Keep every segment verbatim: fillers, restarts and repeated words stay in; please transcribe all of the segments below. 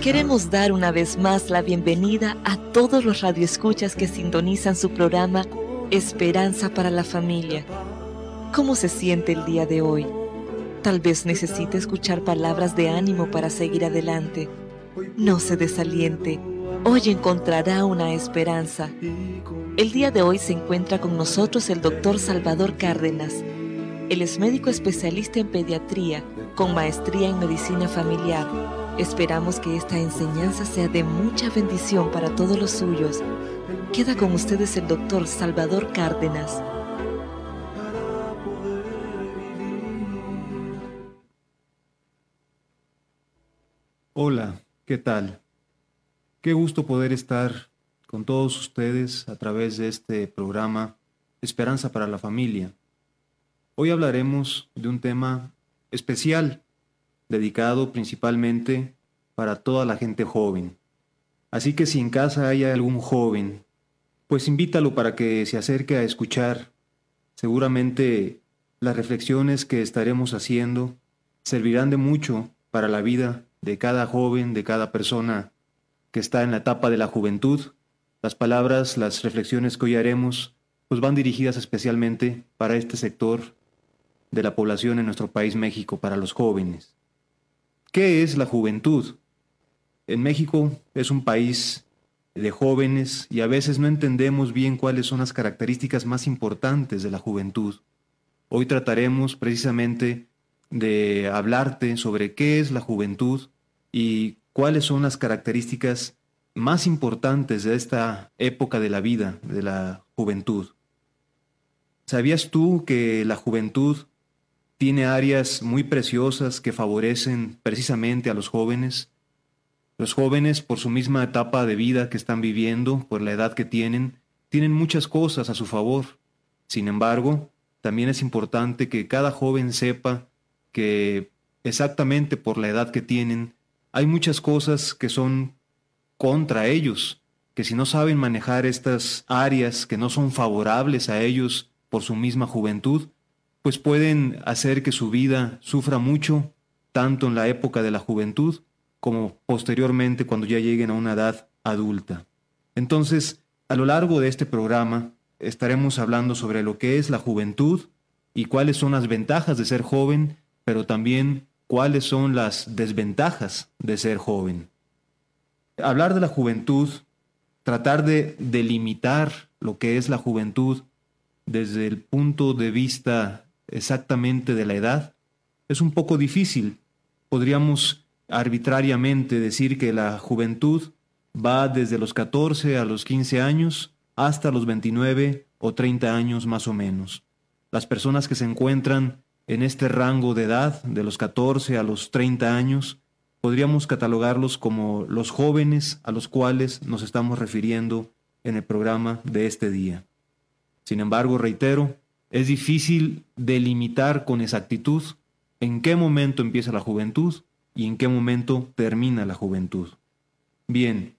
Queremos dar una vez más la bienvenida a todos los radioescuchas que sintonizan su programa Esperanza para la Familia. ¿Cómo se siente el día de hoy? Tal vez necesite escuchar palabras de ánimo para seguir adelante. No se desaliente, hoy encontrará una esperanza. El día de hoy se encuentra con nosotros el doctor Salvador Cárdenas. Él es médico especialista en pediatría, con maestría en medicina familiar. Esperamos que esta enseñanza sea de mucha bendición para todos los suyos. Queda con ustedes el doctor Salvador Cárdenas. Hola, ¿qué tal? Qué gusto poder estar con todos ustedes a través de este programa Esperanza para la Familia. Hoy hablaremos de un tema especial, dedicado principalmente para toda la gente joven. Así que si en casa hay algún joven, pues invítalo para que se acerque a escuchar. Seguramente las reflexiones que estaremos haciendo servirán de mucho para la vida de cada joven, de cada persona que está en la etapa de la juventud. Las palabras, las reflexiones que hoy haremos, pues van dirigidas especialmente para este sector de la población en nuestro país México, para los jóvenes. ¿Qué es la juventud? En México es un país de jóvenes y a veces no entendemos bien cuáles son las características más importantes de la juventud. Hoy trataremos precisamente de hablarte sobre qué es la juventud y cuáles son las características más importantes de esta época de la vida, de la juventud. ¿Sabías tú que la juventud tiene áreas muy preciosas que favorecen precisamente a los jóvenes? Los jóvenes, por su misma etapa de vida que están viviendo, por la edad que tienen, tienen muchas cosas a su favor. Sin embargo, también es importante que cada joven sepa que exactamente por la edad que tienen, hay muchas cosas que son contra ellos, que si no saben manejar estas áreas que no son favorables a ellos por su misma juventud, pues pueden hacer que su vida sufra mucho, tanto en la época de la juventud como posteriormente cuando ya lleguen a una edad adulta. Entonces, a lo largo de este programa estaremos hablando sobre lo que es la juventud y cuáles son las ventajas de ser joven, pero también cuáles son las desventajas de ser joven. Hablar de la juventud, tratar de delimitar lo que es la juventud desde el punto de vista exactamente de la edad, es un poco difícil. Podríamos arbitrariamente decir que la juventud va desde los catorce a los quince años hasta los veintinueve o treinta años más o menos. Las personas que se encuentran en este rango de edad, de los catorce a los treinta años, podríamos catalogarlos como los jóvenes a los cuales nos estamos refiriendo en el programa de este día. Sin embargo, reitero, es difícil delimitar con exactitud en qué momento empieza la juventud y en qué momento termina la juventud. Bien,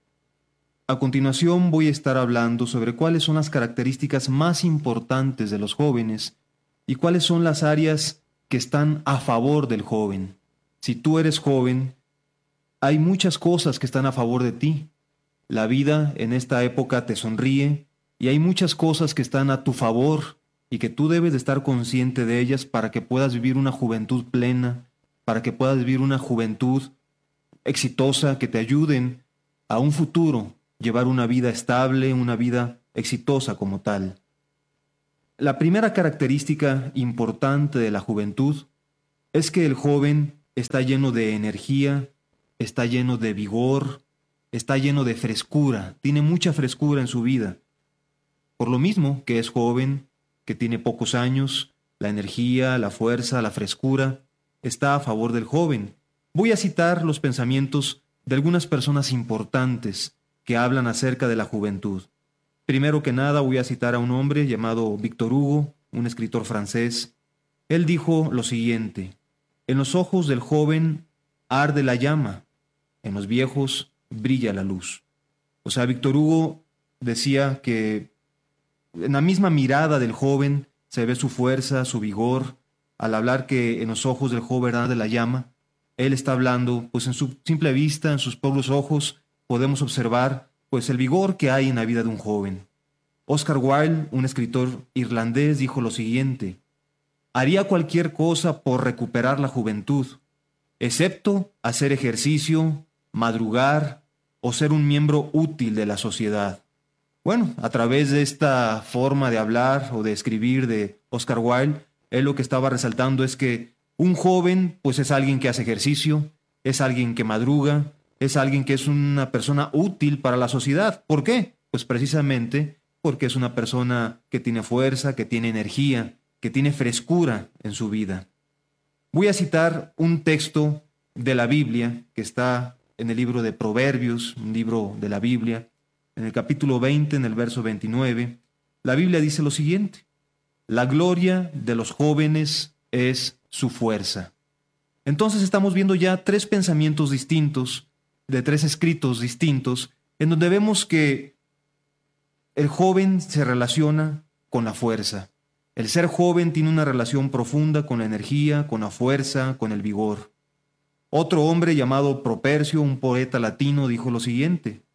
a continuación voy a estar hablando sobre cuáles son las características más importantes de los jóvenes y cuáles son las áreas que están a favor del joven. Si tú eres joven, hay muchas cosas que están a favor de ti. La vida en esta época te sonríe y hay muchas cosas que están a tu favor y que tú debes de estar consciente de ellas para que puedas vivir una juventud plena, para que puedas vivir una juventud exitosa, que te ayuden a un futuro, llevar una vida estable, una vida exitosa como tal. La primera característica importante de la juventud es que el joven está lleno de energía, está lleno de vigor, está lleno de frescura, tiene mucha frescura en su vida. Por lo mismo que es joven, que tiene pocos años, la energía, la fuerza, la frescura está a favor del joven. Voy a citar los pensamientos de algunas personas importantes que hablan acerca de la juventud. Primero que nada voy a citar a un hombre llamado Víctor Hugo, un escritor francés. Él dijo lo siguiente: en los ojos del joven arde la llama, en los viejos brilla la luz. O sea, Víctor Hugo decía que en la misma mirada del joven se ve su fuerza, su vigor, al hablar que en los ojos del joven arde la llama, él está hablando, pues en su simple vista, en sus propios ojos, podemos observar pues el vigor que hay en la vida de un joven. Oscar Wilde, un escritor irlandés, dijo lo siguiente: haría cualquier cosa por recuperar la juventud, excepto hacer ejercicio, madrugar o ser un miembro útil de la sociedad. Bueno, a través de esta forma de hablar o de escribir de Oscar Wilde, él lo que estaba resaltando es que un joven pues es alguien que hace ejercicio, es alguien que madruga, es alguien que es una persona útil para la sociedad. ¿Por qué? Pues precisamente porque es una persona que tiene fuerza, que tiene energía, que tiene frescura en su vida. Voy a citar un texto de la Biblia que está en el libro de Proverbios, un libro de la Biblia, en el capítulo veinte, en el verso veintinueve. La Biblia dice lo siguiente: la gloria de los jóvenes es su fuerza. Entonces estamos viendo ya tres pensamientos distintos, de tres escritos distintos, en donde vemos que el joven se relaciona con la fuerza. El ser joven tiene una relación profunda con la energía, con la fuerza, con el vigor. Otro hombre llamado Propercio, un poeta latino, dijo lo siguiente: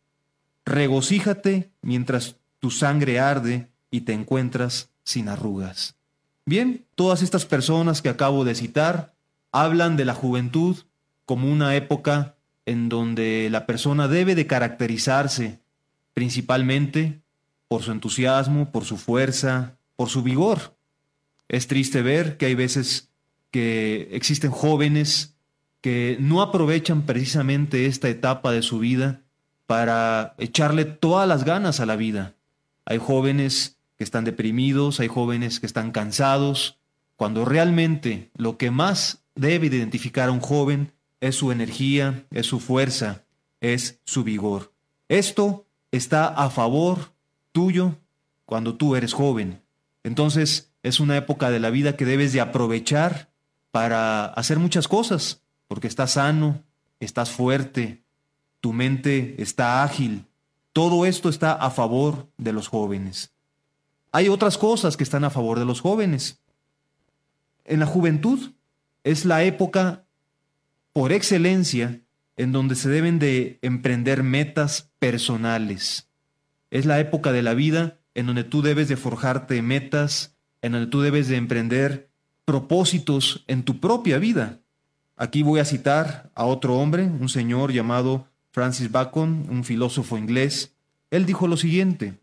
regocíjate mientras tu sangre arde y te encuentras sin arrugas. Bien, todas estas personas que acabo de citar hablan de la juventud como una época en donde la persona debe de caracterizarse principalmente por su entusiasmo, por su fuerza, por su vigor. Es triste ver que hay veces que existen jóvenes que no aprovechan precisamente esta etapa de su vida para echarle todas las ganas a la vida. Hay jóvenes que están deprimidos, hay jóvenes que están cansados, cuando realmente lo que más debe de identificar a un joven es su energía, es su fuerza, es su vigor. Esto está a favor tuyo cuando tú eres joven. Entonces es una época de la vida que debes de aprovechar para hacer muchas cosas, porque estás sano, estás fuerte, tu mente está ágil. Todo esto está a favor de los jóvenes. Hay otras cosas que están a favor de los jóvenes. En la juventud es la época por excelencia en donde se deben de emprender metas personales. Es la época de la vida en donde tú debes de forjarte metas, en donde tú debes de emprender propósitos en tu propia vida. Aquí voy a citar a otro hombre, un señor llamado Francis Bacon, un filósofo inglés. Él dijo lo siguiente: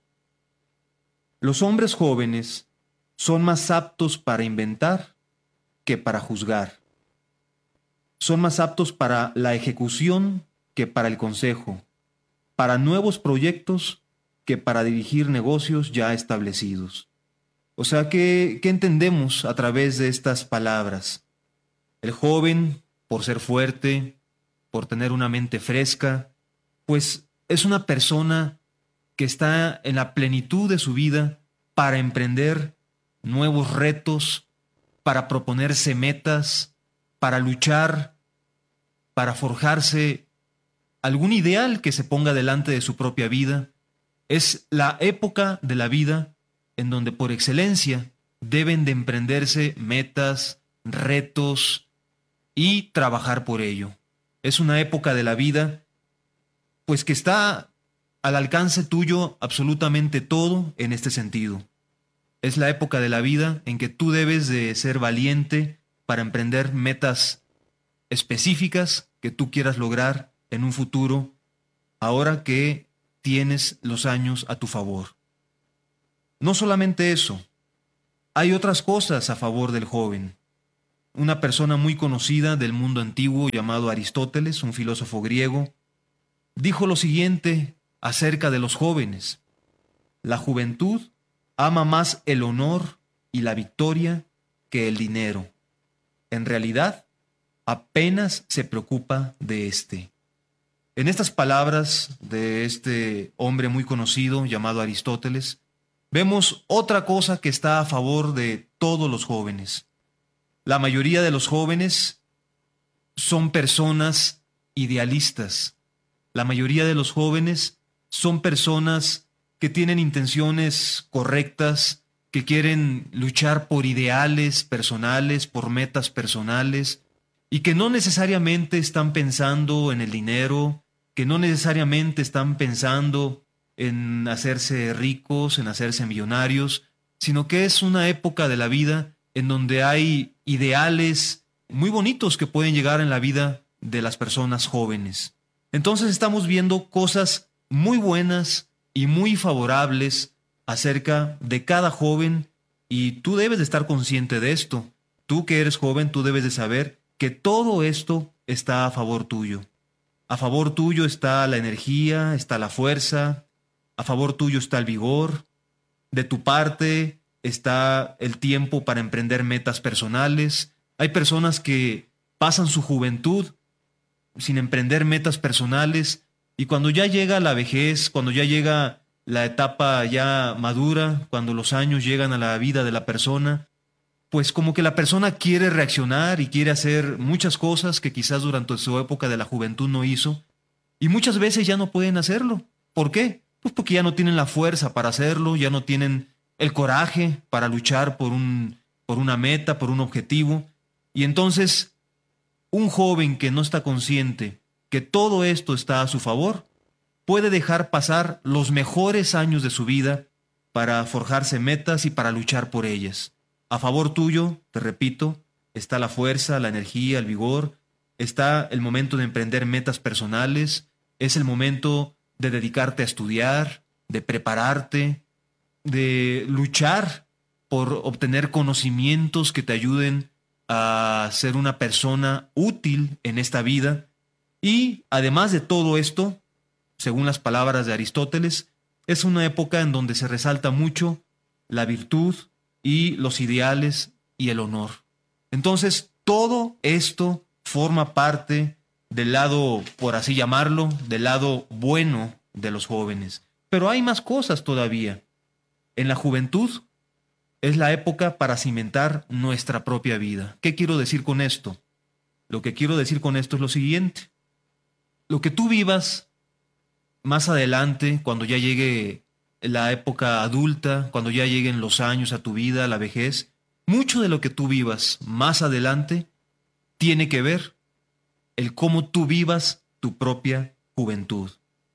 los hombres jóvenes son más aptos para inventar que para juzgar. Son más aptos para la ejecución que para el consejo, para nuevos proyectos que para dirigir negocios ya establecidos. O sea, ¿qué, qué entendemos a través de estas palabras? El joven, por ser fuerte, por tener una mente fresca, pues es una persona que está en la plenitud de su vida para emprender nuevos retos, para proponerse metas, para luchar, para forjarse algún ideal que se ponga delante de su propia vida. Es la época de la vida en donde por excelencia deben de emprenderse metas, retos y trabajar por ello. Es una época de la vida pues que está al alcance tuyo absolutamente todo en este sentido. Es la época de la vida en que tú debes de ser valiente para emprender metas específicas que tú quieras lograr en un futuro, ahora que tienes los años a tu favor. No solamente eso, hay otras cosas a favor del joven. Una persona muy conocida del mundo antiguo llamado Aristóteles, un filósofo griego, dijo lo siguiente acerca de los jóvenes: la juventud ama más el honor y la victoria que el dinero. En realidad, apenas se preocupa de éste. En estas palabras de este hombre muy conocido llamado Aristóteles, vemos otra cosa que está a favor de todos los jóvenes. La mayoría de los jóvenes son personas idealistas. La mayoría de los jóvenes son personas que tienen intenciones correctas, que quieren luchar por ideales personales, por metas personales, y que no necesariamente están pensando en el dinero, que no necesariamente están pensando en hacerse ricos, en hacerse millonarios, sino que es una época de la vida en donde hay ideales muy bonitos que pueden llegar en la vida de las personas jóvenes. Entonces estamos viendo cosas muy buenas y muy favorables acerca de cada joven, y tú debes de estar consciente de esto. Tú que eres joven, tú debes de saber que todo esto está a favor tuyo. A favor tuyo está la energía, está la fuerza, a favor tuyo está el vigor, de tu parte está el tiempo para emprender metas personales. Hay personas que pasan su juventud sin emprender metas personales, y cuando ya llega la vejez, cuando ya llega la etapa ya madura, cuando los años llegan a la vida de la persona, pues como que la persona quiere reaccionar y quiere hacer muchas cosas que quizás durante su época de la juventud no hizo, y muchas veces ya no pueden hacerlo. ¿Por qué? Pues porque ya no tienen la fuerza para hacerlo, ya no tienen el coraje para luchar por un, por una meta, por un objetivo. Y entonces, un joven que no está consciente que todo esto está a su favor, puede dejar pasar los mejores años de su vida para forjarse metas y para luchar por ellas. A favor tuyo, te repito, está la fuerza, la energía, el vigor, está el momento de emprender metas personales, es el momento de dedicarte a estudiar, de prepararte, de luchar por obtener conocimientos que te ayuden a ser una persona útil en esta vida. Y además de todo esto, según las palabras de Aristóteles, es una época en donde se resalta mucho la virtud y los ideales y el honor. Entonces, todo esto forma parte del lado, por así llamarlo, del lado bueno de los jóvenes. Pero hay más cosas todavía. En la juventud es la época para cimentar nuestra propia vida. ¿Qué quiero decir con esto? Lo que quiero decir con esto es lo siguiente. Lo que tú vivas más adelante, cuando ya llegue la época adulta, cuando ya lleguen los años a tu vida, la vejez, mucho de lo que tú vivas más adelante tiene que ver el cómo tú vivas tu propia juventud.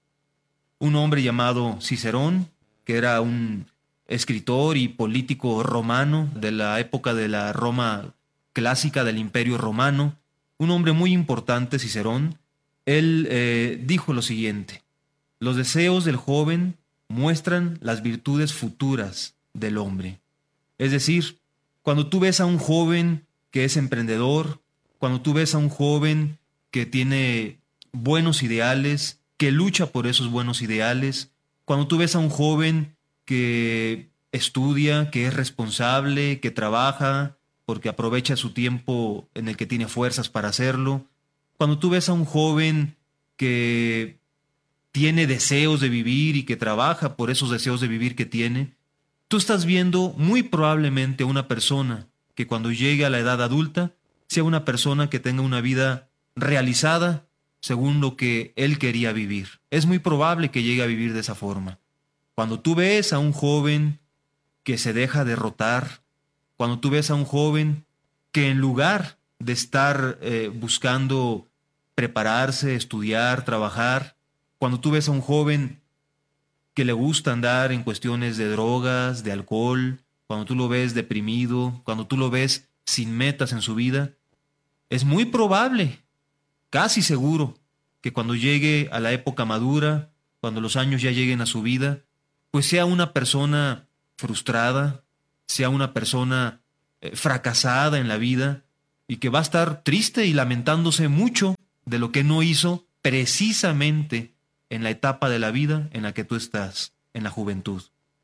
Un hombre llamado Cicerón, que era un escritor y político romano de la época de la Roma clásica, del Imperio Romano, un hombre muy importante, Cicerón, él eh, dijo lo siguiente: los deseos del joven muestran las virtudes futuras del hombre. Es decir, cuando tú ves a un joven que es emprendedor, cuando tú ves a un joven que tiene buenos ideales, que lucha por esos buenos ideales, cuando tú ves a un joven que estudia, que es responsable, que trabaja porque aprovecha su tiempo en el que tiene fuerzas para hacerlo, cuando tú ves a un joven que tiene deseos de vivir y que trabaja por esos deseos de vivir que tiene, tú estás viendo muy probablemente a una persona que cuando llegue a la edad adulta sea una persona que tenga una vida realizada según lo que él quería vivir. Es muy probable que llegue a vivir de esa forma. Cuando tú ves a un joven que se deja derrotar, cuando tú ves a un joven que en lugar de estar eh, buscando prepararse, estudiar, trabajar, cuando tú ves a un joven que le gusta andar en cuestiones de drogas, de alcohol, cuando tú lo ves deprimido, cuando tú lo ves sin metas en su vida, es muy probable, casi seguro, que cuando llegue a la época madura, cuando los años ya lleguen a su vida, pues sea una persona frustrada, sea una persona eh, fracasada en la vida, y que va a estar triste y lamentándose mucho de lo que no hizo precisamente en la etapa de la vida en la que tú estás, en la juventud.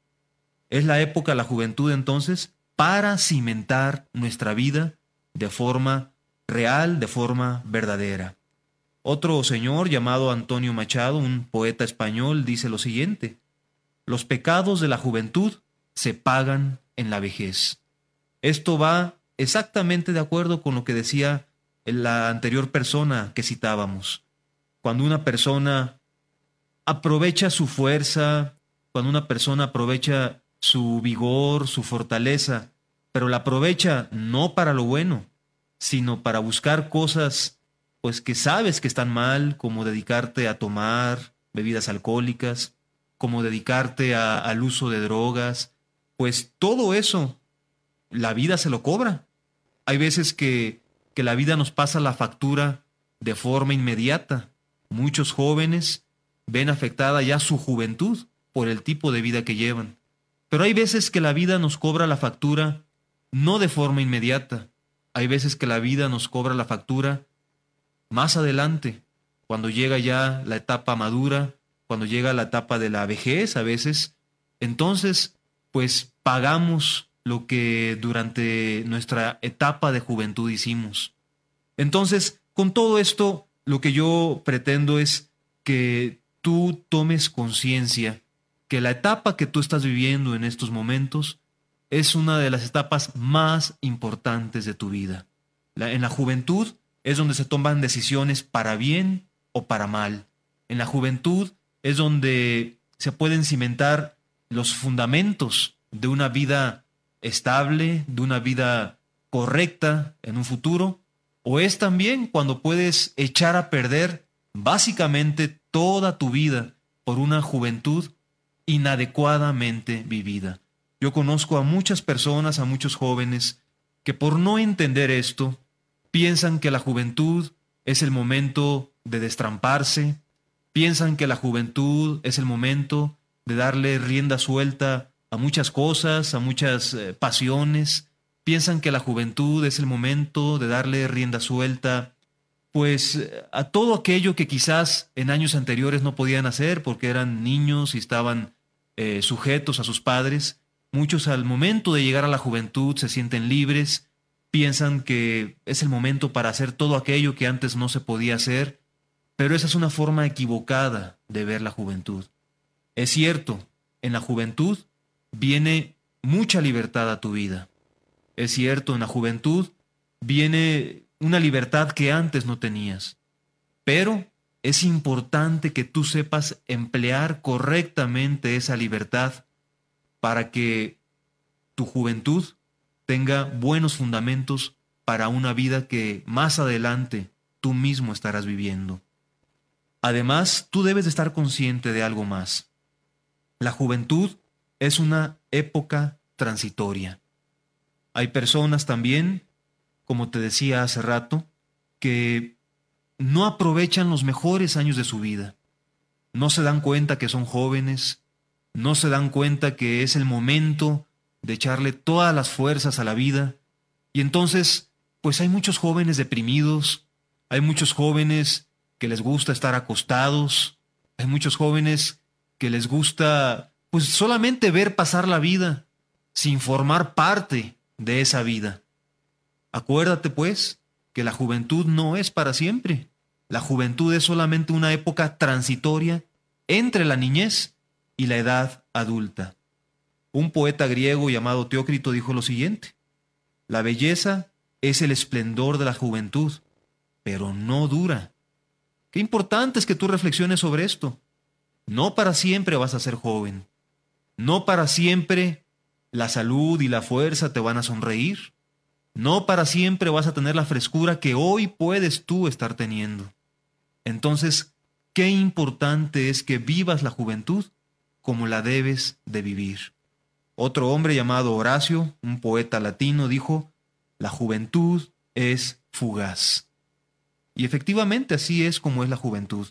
Es la época, la juventud entonces, para cimentar nuestra vida de forma real, de forma verdadera. Otro señor llamado Antonio Machado, un poeta español, dice lo siguiente: los pecados de la juventud se pagan en la vejez. Esto va exactamente de acuerdo con lo que decía la anterior persona que citábamos. Cuando una persona aprovecha su fuerza, cuando una persona aprovecha su vigor, su fortaleza, pero la aprovecha no para lo bueno, sino para buscar cosas pues que sabes que están mal, como dedicarte a tomar bebidas alcohólicas, como dedicarte a, al uso de drogas, pues todo eso la vida se lo cobra. Hay veces que, que la vida nos pasa la factura de forma inmediata. Muchos jóvenes ven afectada ya su juventud por el tipo de vida que llevan. Pero hay veces que la vida nos cobra la factura no de forma inmediata. Hay veces que la vida nos cobra la factura más adelante, cuando llega ya la etapa madura, cuando llega la etapa de la vejez a veces. Entonces, pues pagamos lo que durante nuestra etapa de juventud hicimos. Entonces, con todo esto, lo que yo pretendo es que tú tomes conciencia que la etapa que tú estás viviendo en estos momentos es una de las etapas más importantes de tu vida. La, en la juventud es donde se toman decisiones para bien o para mal. En la juventud es donde se pueden cimentar los fundamentos de una vida estable, de una vida correcta en un futuro, o es también cuando puedes echar a perder básicamente toda tu vida por una juventud inadecuadamente vivida. Yo conozco a muchas personas, a muchos jóvenes, que por no entender esto, piensan que la juventud es el momento de destramparse, piensan que la juventud es el momento de darle rienda suelta a muchas cosas, a muchas eh, pasiones, piensan que la juventud es el momento de darle rienda suelta, pues a todo aquello que quizás en años anteriores no podían hacer porque eran niños y estaban eh, sujetos a sus padres. Muchos al momento de llegar a la juventud se sienten libres, piensan que es el momento para hacer todo aquello que antes no se podía hacer, pero esa es una forma equivocada de ver la juventud. Es cierto, en la juventud viene mucha libertad a tu vida. Es cierto, en la juventud viene una libertad que antes no tenías, pero es importante que tú sepas emplear correctamente esa libertad para que tu juventud tenga buenos fundamentos para una vida que más adelante tú mismo estarás viviendo. Además, tú debes de estar consciente de algo más. La juventud es una época transitoria. Hay personas también, como te decía hace rato, que no aprovechan los mejores años de su vida. No se dan cuenta que son jóvenes, no se dan cuenta que es el momento de echarle todas las fuerzas a la vida. Y entonces, pues hay muchos jóvenes deprimidos, hay muchos jóvenes que les gusta estar acostados, hay muchos jóvenes que les gusta pues solamente ver pasar la vida sin formar parte de esa vida. Acuérdate pues que la juventud no es para siempre. La juventud es solamente una época transitoria entre la niñez y la edad adulta. Un poeta griego llamado Teócrito dijo lo siguiente: la belleza es el esplendor de la juventud, pero no dura. Qué importante es que tú reflexiones sobre esto. No para siempre vas a ser joven. No para siempre la salud y la fuerza te van a sonreír. No para siempre vas a tener la frescura que hoy puedes tú estar teniendo. Entonces, qué importante es que vivas la juventud como la debes de vivir. Otro hombre llamado Horacio, un poeta latino, dijo: la juventud es fugaz. Y efectivamente así es como es la juventud.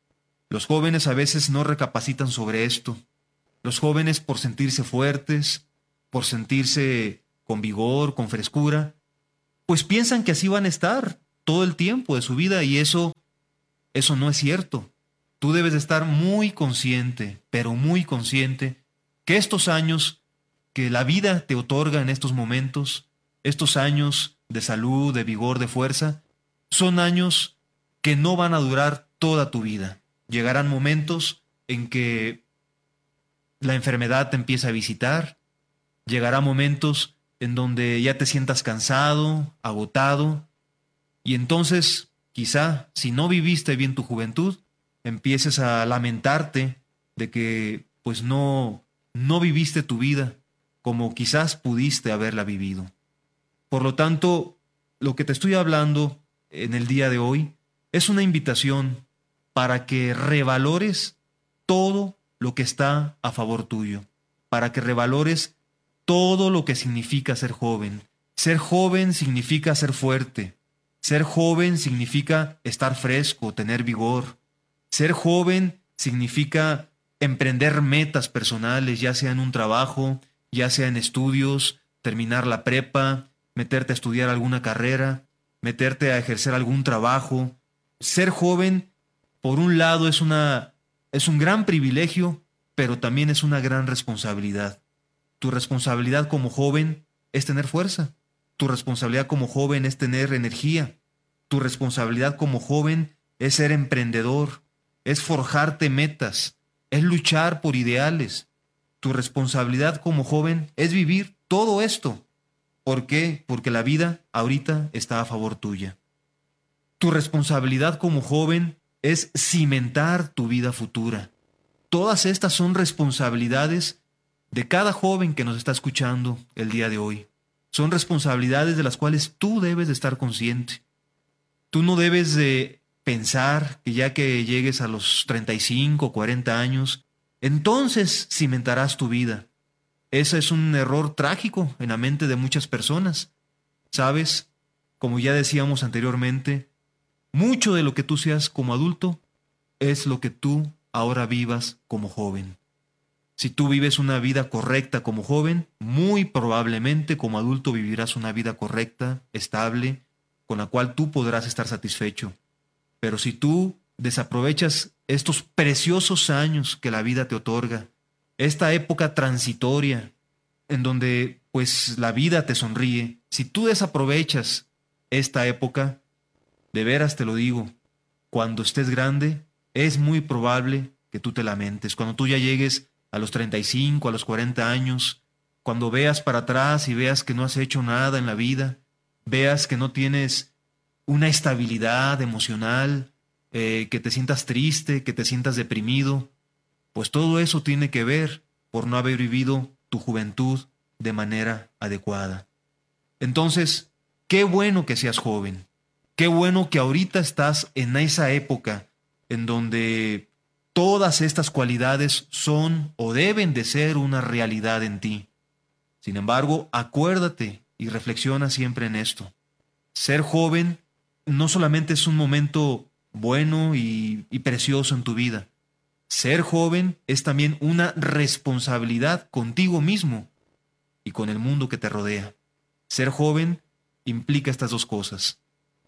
Los jóvenes a veces no recapacitan sobre esto. Los jóvenes, por sentirse fuertes, por sentirse con vigor, con frescura, pues piensan que así van a estar todo el tiempo de su vida, y eso, eso no es cierto. Tú debes de estar muy consciente, pero muy consciente, que estos años que la vida te otorga en estos momentos, estos años de salud, de vigor, de fuerza, son años que no van a durar toda tu vida. Llegarán momentos en que la enfermedad te empieza a visitar, llegará momentos en donde ya te sientas cansado, agotado, y entonces, quizá, si no viviste bien tu juventud, empieces a lamentarte de que pues no, no viviste tu vida como quizás pudiste haberla vivido. Por lo tanto, lo que te estoy hablando en el día de hoy es una invitación para que revalores todo lo que está a favor tuyo, para que revalores todo lo que significa ser joven. Ser joven significa ser fuerte. Ser joven significa estar fresco, tener vigor. Ser joven significa emprender metas personales, ya sea en un trabajo, ya sea en estudios, terminar la prepa, meterte a estudiar alguna carrera, meterte a ejercer algún trabajo. Ser joven, por un lado, es una, es un gran privilegio, pero también es una gran responsabilidad. Tu responsabilidad como joven es tener fuerza. Tu responsabilidad como joven es tener energía. Tu responsabilidad como joven es ser emprendedor, es forjarte metas, es luchar por ideales. Tu responsabilidad como joven es vivir todo esto. ¿Por qué? Porque la vida ahorita está a favor tuya. Tu responsabilidad como joven es cimentar tu vida futura. Todas estas son responsabilidades de cada joven que nos está escuchando el día de hoy. Son responsabilidades de las cuales tú debes de estar consciente. Tú no debes de pensar que ya que llegues a los treinta y cinco, cuarenta años, entonces cimentarás tu vida. Ese es un error trágico en la mente de muchas personas. ¿Sabes? Como ya decíamos anteriormente, mucho de lo que tú seas como adulto es lo que tú ahora vivas como joven. Si tú vives una vida correcta como joven, muy probablemente como adulto vivirás una vida correcta, estable, con la cual tú podrás estar satisfecho. Pero si tú desaprovechas estos preciosos años que la vida te otorga, esta época transitoria en donde pues la vida te sonríe, si tú desaprovechas esta época, de veras te lo digo, cuando estés grande es muy probable que tú te lamentes. Cuando tú ya llegues a los treinta y cinco, a los cuarenta años, cuando veas para atrás y veas que no has hecho nada en la vida, veas que no tienes una estabilidad emocional, eh, que te sientas triste, que te sientas deprimido, pues todo eso tiene que ver por no haber vivido tu juventud de manera adecuada. Entonces, qué bueno que seas joven, qué bueno que ahorita estás en esa época en donde todas estas cualidades son o deben de ser una realidad en ti. Sin embargo, acuérdate y reflexiona siempre en esto. Ser joven no solamente es un momento bueno y, y precioso en tu vida. Ser joven es también una responsabilidad contigo mismo y con el mundo que te rodea. Ser joven implica estas dos cosas.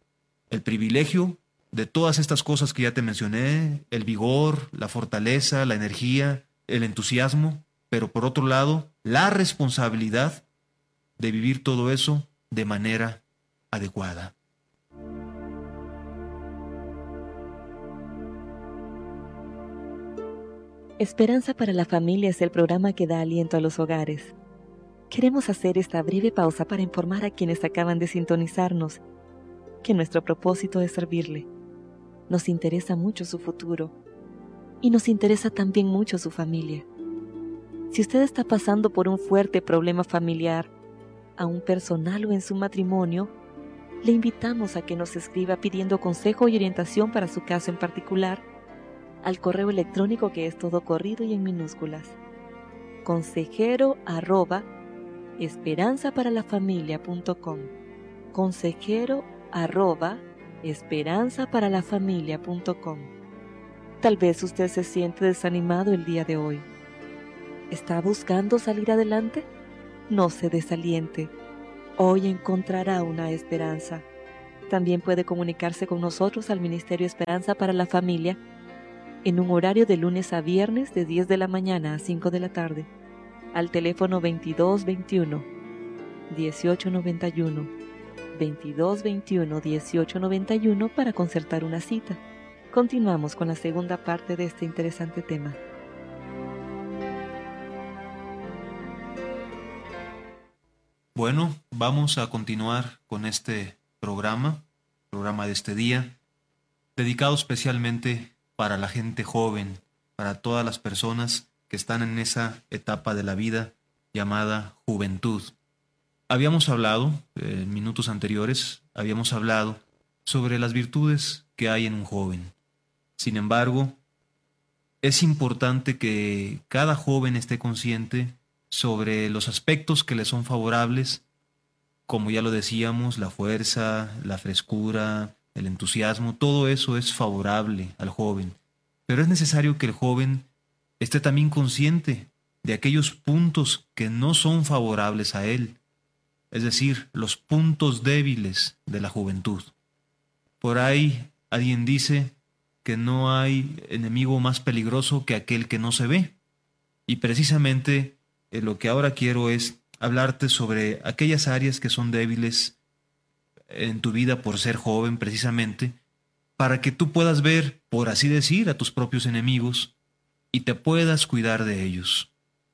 El privilegio de todas estas cosas que ya te mencioné, el vigor, la fortaleza, la energía, el entusiasmo, pero por otro lado, la responsabilidad de vivir todo eso de manera adecuada. Esperanza para la Familia es el programa que da aliento a los hogares. Queremos hacer esta breve pausa para informar a quienes acaban de sintonizarnos que nuestro propósito es servirle. Nos interesa mucho su futuro y nos interesa también mucho su familia. Si usted está pasando por un fuerte problema familiar, aún personal o en su matrimonio, le invitamos a que nos escriba pidiendo consejo y orientación para su caso en particular al correo electrónico que es todo corrido y en minúsculas. consejero arroba esperanza para la familia punto com consejero arroba esperanza para la familia punto com. Tal vez usted se siente desanimado el día de hoy. ¿Está buscando salir adelante? No se desaliente. Hoy encontrará una esperanza. También puede comunicarse con nosotros al Ministerio Esperanza para la Familia en un horario de lunes a viernes de diez de la mañana a cinco de la tarde, al teléfono veintidós veintiuno, dieciocho noventa y uno, veintidós veintiuno, dieciocho noventa y uno para concertar una cita. Continuamos con la segunda parte de este interesante tema. Bueno, vamos a continuar con este programa, programa de este día, dedicado especialmente para la gente joven, para todas las personas que están en esa etapa de la vida llamada juventud. Habíamos hablado, eh, en minutos anteriores, habíamos hablado sobre las virtudes que hay en un joven. Sin embargo, es importante que cada joven esté consciente sobre los aspectos que le son favorables, como ya lo decíamos, la fuerza, la frescura, el entusiasmo, todo eso es favorable al joven. Pero es necesario que el joven esté también consciente de aquellos puntos que no son favorables a él, es decir, los puntos débiles de la juventud. Por ahí alguien dice que no hay enemigo más peligroso que aquel que no se ve. Y precisamente eh, lo que ahora quiero es hablarte sobre aquellas áreas que son débiles en tu vida por ser joven, precisamente, para que tú puedas ver, por así decir, a tus propios enemigos y te puedas cuidar de ellos.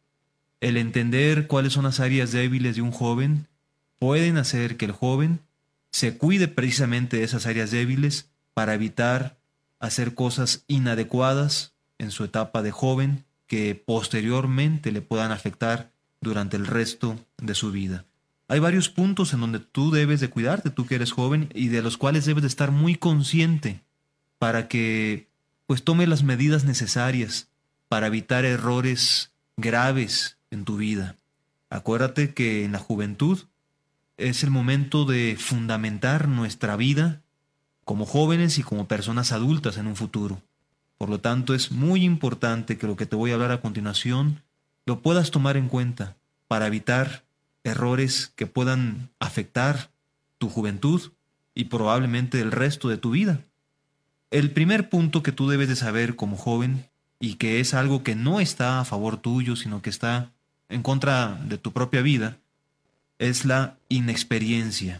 El entender cuáles son las áreas débiles de un joven pueden hacer que el joven se cuide precisamente de esas áreas débiles para evitar hacer cosas inadecuadas en su etapa de joven que posteriormente le puedan afectar durante el resto de su vida. Hay varios puntos en donde tú debes de cuidarte, tú que eres joven, y de los cuales debes de estar muy consciente para que pues tome las medidas necesarias para evitar errores graves en tu vida. Acuérdate que en la juventud es el momento de fundamentar nuestra vida como jóvenes y como personas adultas en un futuro. Por lo tanto, es muy importante que lo que te voy a hablar a continuación lo puedas tomar en cuenta para evitar errores que puedan afectar tu juventud y probablemente el resto de tu vida. El primer punto que tú debes de saber como joven, y que es algo que no está a favor tuyo, sino que está en contra de tu propia vida, es la inexperiencia.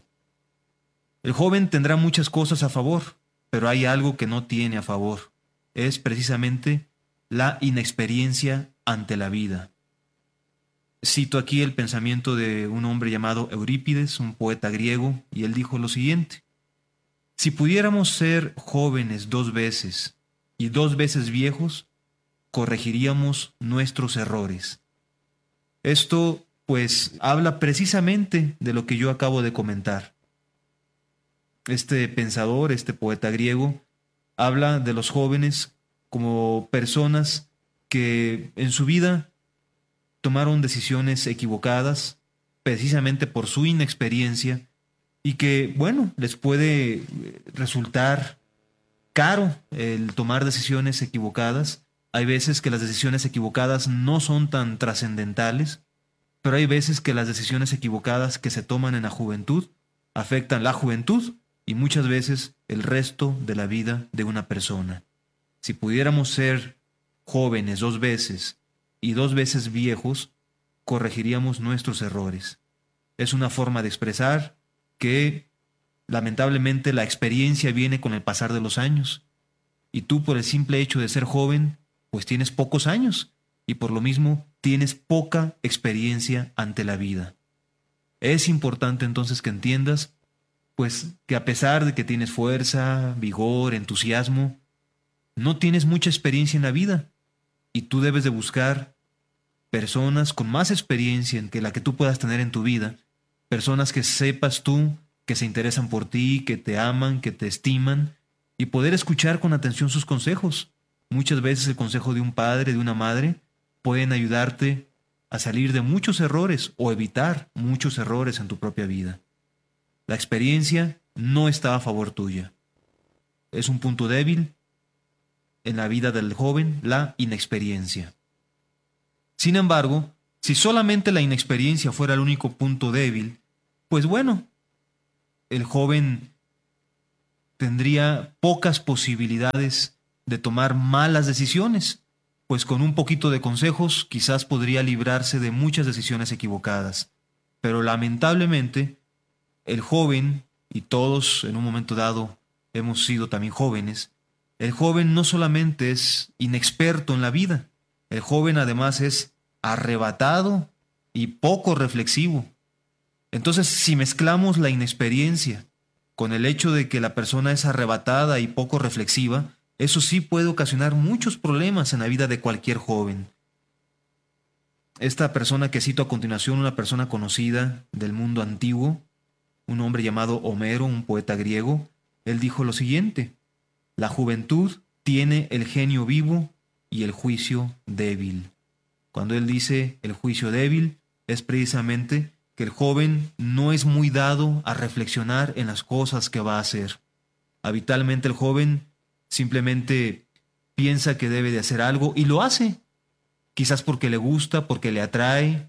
El joven tendrá muchas cosas a favor, pero hay algo que no tiene a favor. Es precisamente la inexperiencia ante la vida. Cito aquí el pensamiento de un hombre llamado Eurípides, un poeta griego, y él dijo lo siguiente: si pudiéramos ser jóvenes dos veces y dos veces viejos, corregiríamos nuestros errores. Esto, pues, habla precisamente de lo que yo acabo de comentar. Este pensador, este poeta griego, habla de los jóvenes como personas que en su vida tomaron decisiones equivocadas precisamente por su inexperiencia y que, bueno, les puede resultar caro el tomar decisiones equivocadas. Hay veces que las decisiones equivocadas no son tan trascendentales, pero hay veces que las decisiones equivocadas que se toman en la juventud afectan la juventud y muchas veces el resto de la vida de una persona. Si pudiéramos ser jóvenes dos veces y dos veces viejos, corregiríamos nuestros errores. Es una forma de expresar que lamentablemente la experiencia viene con el pasar de los años. Y tú, por el simple hecho de ser joven, pues tienes pocos años y por lo mismo tienes poca experiencia ante la vida. Es importante entonces que entiendas pues que a pesar de que tienes fuerza, vigor, entusiasmo, no tienes mucha experiencia en la vida y tú debes de buscar personas con más experiencia en que la que tú puedas tener en tu vida, personas que sepas tú que se interesan por ti, que te aman, que te estiman, y poder escuchar con atención sus consejos. Muchas veces el consejo de un padre, de una madre, pueden ayudarte a salir de muchos errores o evitar muchos errores en tu propia vida. La experiencia no está a favor tuya. Es un punto débil en la vida del joven, la inexperiencia. Sin embargo, si solamente la inexperiencia fuera el único punto débil, pues bueno, el joven tendría pocas posibilidades de tomar malas decisiones, pues con un poquito de consejos quizás podría librarse de muchas decisiones equivocadas. Pero lamentablemente, el joven, y todos en un momento dado hemos sido también jóvenes, el joven no solamente es inexperto en la vida, el joven además es arrebatado y poco reflexivo. Entonces, si mezclamos la inexperiencia con el hecho de que la persona es arrebatada y poco reflexiva, eso sí puede ocasionar muchos problemas en la vida de cualquier joven. Esta persona que cito a continuación, una persona conocida del mundo antiguo, un hombre llamado Homero, un poeta griego, él dijo lo siguiente: la juventud tiene el genio vivo y el juicio débil. Cuando él dice el juicio débil, es precisamente que el joven no es muy dado a reflexionar en las cosas que va a hacer. Habitualmente el joven simplemente piensa que debe de hacer algo y lo hace. Quizás porque le gusta, porque le atrae,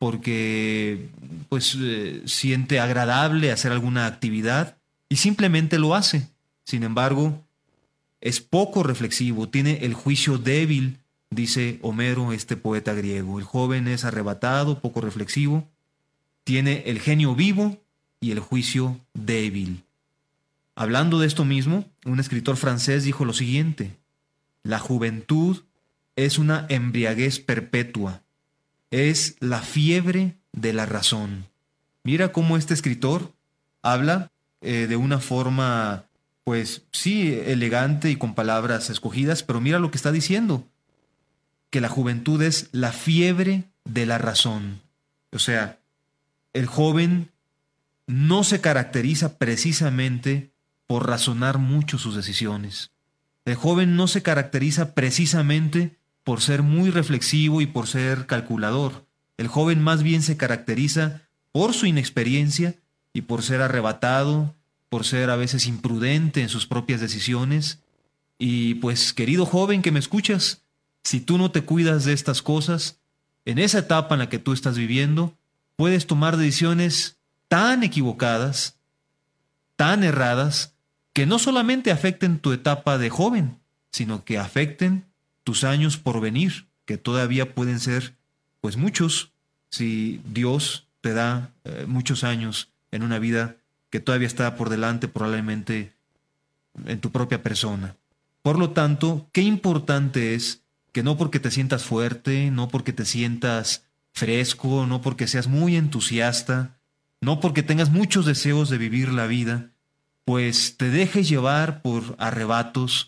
porque pues eh, siente agradable hacer alguna actividad y simplemente lo hace. Sin embargo, es poco reflexivo, tiene el juicio débil, dice Homero, este poeta griego. El joven es arrebatado, poco reflexivo, tiene el genio vivo y el juicio débil. Hablando de esto mismo, un escritor francés dijo lo siguiente: la juventud es una embriaguez perpetua, es la fiebre de la razón. Mira cómo este escritor habla eh, de una forma, pues sí, elegante y con palabras escogidas, pero mira lo que está diciendo, que la juventud es la fiebre de la razón. O sea, el joven no se caracteriza precisamente por razonar mucho sus decisiones. El joven no se caracteriza precisamente por ser muy reflexivo y por ser calculador. El joven más bien se caracteriza por su inexperiencia y por ser arrebatado, por ser a veces imprudente en sus propias decisiones. Y pues, querido joven que me escuchas, si tú no te cuidas de estas cosas, en esa etapa en la que tú estás viviendo, puedes tomar decisiones tan equivocadas, tan erradas, que no solamente afecten tu etapa de joven, sino que afecten tus años por venir, que todavía pueden ser, pues muchos, si Dios te da eh, muchos años en una vida que todavía está por delante, probablemente en tu propia persona. Por lo tanto, qué importante es que no porque te sientas fuerte, no porque te sientas fresco, no porque seas muy entusiasta, no porque tengas muchos deseos de vivir la vida, pues te dejes llevar por arrebatos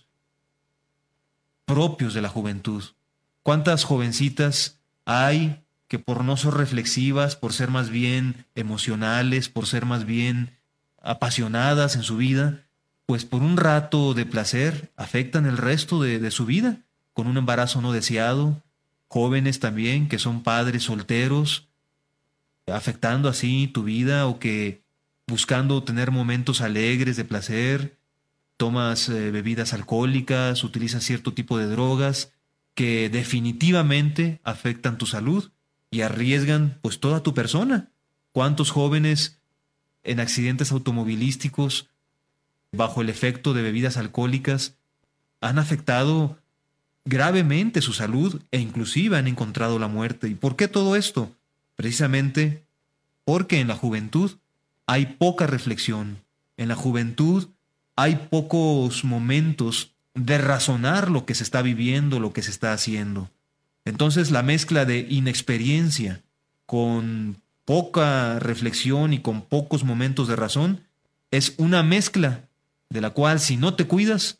propios de la juventud. ¿Cuántas jovencitas hay que por no ser reflexivas, por ser más bien emocionales, por ser más bien apasionadas en su vida, pues por un rato de placer afectan el resto de, de su vida, con un embarazo no deseado? Jóvenes también que son padres solteros, afectando así tu vida, o que buscando tener momentos alegres de placer, tomas eh, bebidas alcohólicas, utilizas cierto tipo de drogas que definitivamente afectan tu salud y arriesgan pues toda tu persona. ¿Cuántos jóvenes en accidentes automovilísticos bajo el efecto de bebidas alcohólicas han afectado gravemente su salud e inclusive han encontrado la muerte? ¿Y por qué todo esto? Precisamente porque en la juventud hay poca reflexión. En la juventud hay pocos momentos de razonar lo que se está viviendo, lo que se está haciendo. Entonces la mezcla de inexperiencia con poca reflexión y con pocos momentos de razón es una mezcla de la cual, si no te cuidas,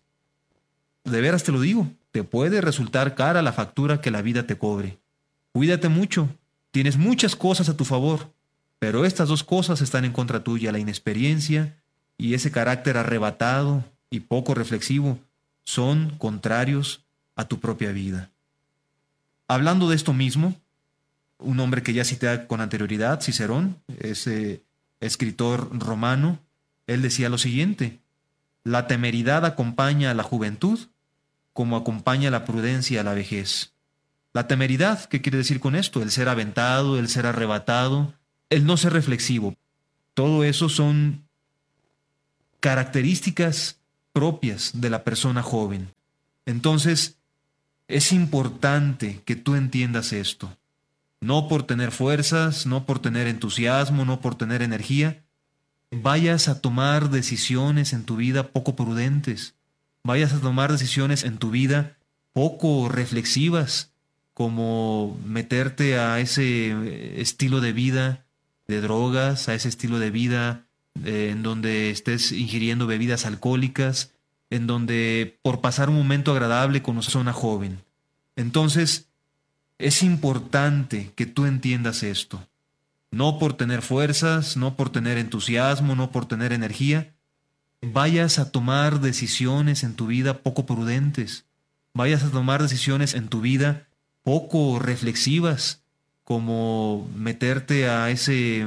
de veras te lo digo, te puede resultar cara la factura que la vida te cobre. Cuídate mucho, tienes muchas cosas a tu favor, pero estas dos cosas están en contra tuya: la inexperiencia y ese carácter arrebatado y poco reflexivo son contrarios a tu propia vida. Hablando de esto mismo, un hombre que ya cité con anterioridad, Cicerón, ese escritor romano, él decía lo siguiente: la temeridad acompaña a la juventud como acompaña la prudencia a la vejez. La temeridad, ¿qué quiere decir con esto? El ser aventado, el ser arrebatado, el no ser reflexivo. Todo eso son características propias de la persona joven. Entonces, es importante que tú entiendas esto. No por tener fuerzas, no por tener entusiasmo, no por tener energía, vayas a tomar decisiones en tu vida poco prudentes, vayas a tomar decisiones en tu vida poco reflexivas, como meterte a ese estilo de vida de drogas, a ese estilo de vida eh, en donde estés ingiriendo bebidas alcohólicas, en donde por pasar un momento agradable con una persona joven. Entonces, Es importante que tú entiendas esto. No por tener fuerzas, no por tener entusiasmo, no por tener energía, vayas a tomar decisiones en tu vida poco prudentes, vayas a tomar decisiones en tu vida poco reflexivas, como meterte a ese